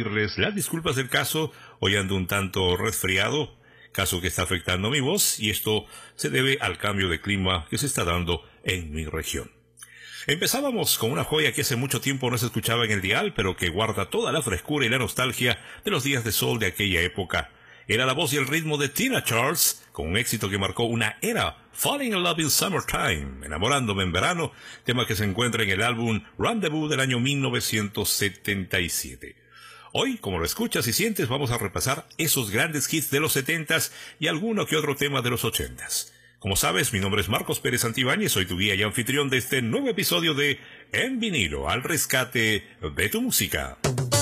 pedirles las disculpas del caso. Hoy ando un tanto resfriado, caso que está afectando mi voz, y esto se debe al cambio de clima que se está dando en mi región. Empezábamos con una joya que hace mucho tiempo no se escuchaba en el dial, pero que guarda toda la frescura y la nostalgia de los días de sol de aquella época. Era la voz y el ritmo de Tina Charles, con un éxito que marcó una era, Falling in Love in Summertime, Enamorándome en Verano, tema que se encuentra en el álbum Rendezvous del año 1977. Hoy, como lo escuchas y sientes, vamos a repasar esos grandes hits de los 70s y alguno que otro tema de los 80s. Como sabes, mi nombre es Marcos Pérez Santibáñez, soy tu guía y anfitrión de este nuevo episodio de En Vinilo, al rescate de tu música.